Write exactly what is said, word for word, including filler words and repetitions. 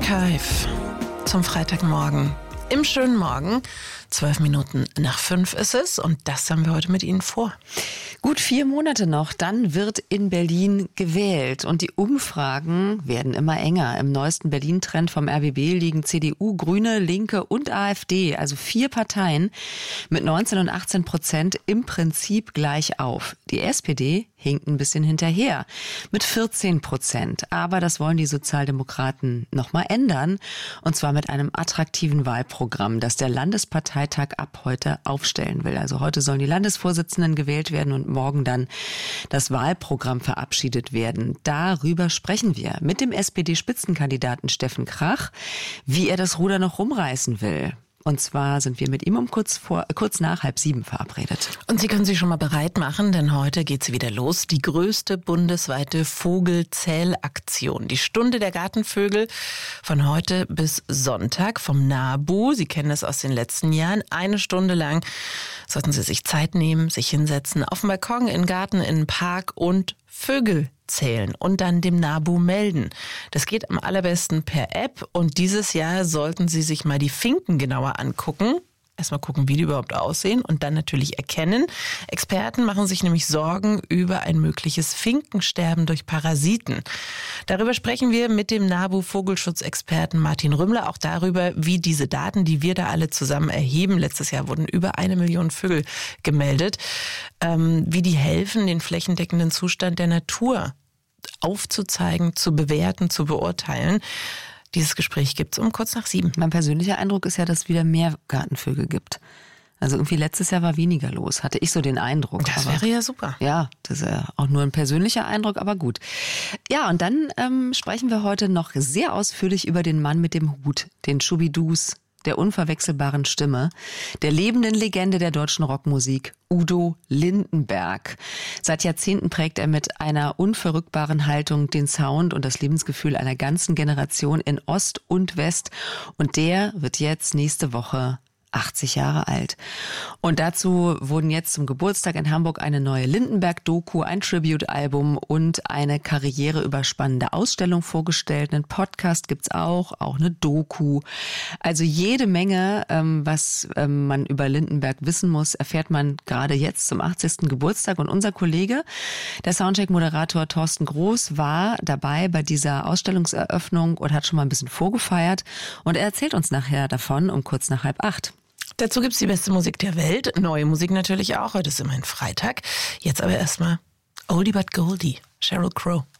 Archive zum Freitagmorgen. Im schönen Morgen, zwölf Minuten nach fünf ist es und das haben wir heute mit Ihnen vor. Gut vier Monate noch, dann wird in Berlin gewählt und die Umfragen werden immer enger. Im neuesten Berlin-Trend vom R B B liegen C D U, Grüne, Linke und AfD, also vier Parteien mit neunzehn und achtzehn Prozent im Prinzip gleich auf. Die S P D hinkt ein bisschen hinterher mit vierzehn Prozent. Aber das wollen die Sozialdemokraten nochmal ändern. Und zwar mit einem attraktiven Wahlprogramm, das der Landesparteitag ab heute aufstellen will. Also heute sollen die Landesvorsitzenden gewählt werden und morgen dann das Wahlprogramm verabschiedet werden. Darüber sprechen wir mit dem S P D-Spitzenkandidaten Steffen Krach, wie er das Ruder noch rumreißen will. Und zwar sind wir mit ihm um kurz vor, kurz nach halb sieben verabredet. Und Sie können sich schon mal bereit machen, denn heute geht's wieder los. Die größte bundesweite Vogelzählaktion. Die Stunde der Gartenvögel von heute bis Sonntag vom NABU. Sie kennen das aus den letzten Jahren. Eine Stunde lang sollten Sie sich Zeit nehmen, sich hinsetzen, auf dem Balkon, in den Garten, in den Park und Vögel zählen und dann dem NABU melden. Das geht am allerbesten per App und dieses Jahr sollten Sie sich mal die Finken genauer angucken. Erstmal gucken, wie die überhaupt aussehen und dann natürlich erkennen. Experten machen sich nämlich Sorgen über ein mögliches Finkensterben durch Parasiten. Darüber sprechen wir mit dem NABU-Vogelschutzexperten Martin Rümmler, auch darüber, wie diese Daten, die wir da alle zusammen erheben, letztes Jahr wurden über eine Million Vögel gemeldet, ähm, wie die helfen, den flächendeckenden Zustand der Natur aufzuzeigen, zu bewerten, zu beurteilen. Dieses Gespräch gibt's um kurz nach sieben. Mein persönlicher Eindruck ist ja, dass es wieder mehr Gartenvögel gibt. Also irgendwie letztes Jahr war weniger los, hatte ich so den Eindruck. Das aber, wäre ja super. Ja, das ist ja auch nur ein persönlicher Eindruck, aber gut. Ja, und dann ähm, sprechen wir heute noch sehr ausführlich über den Mann mit dem Hut, den Schubidus, der unverwechselbaren Stimme, der lebenden Legende der deutschen Rockmusik, Udo Lindenberg. Seit Jahrzehnten prägt er mit einer unverrückbaren Haltung den Sound und das Lebensgefühl einer ganzen Generation in Ost und West. Und der wird jetzt nächste Woche achtzig Jahre alt. Und dazu wurden jetzt zum Geburtstag in Hamburg eine neue Lindenberg-Doku, ein Tribute-Album und eine karriereüberspannende Ausstellung vorgestellt. Einen Podcast gibt's auch, auch eine Doku. Also jede Menge, ähm, was ähm, man über Lindenberg wissen muss, erfährt man gerade jetzt zum achtzigsten Geburtstag. Und unser Kollege, der Soundcheck-Moderator Thorsten Groß, war dabei bei dieser Ausstellungseröffnung und hat schon mal ein bisschen vorgefeiert. Und er erzählt uns nachher davon um kurz nach halb acht. Dazu gibt's die beste Musik der Welt, neue Musik natürlich auch, heute ist immerhin Freitag. Jetzt aber erstmal Oldie but Goldie, Sheryl Crow.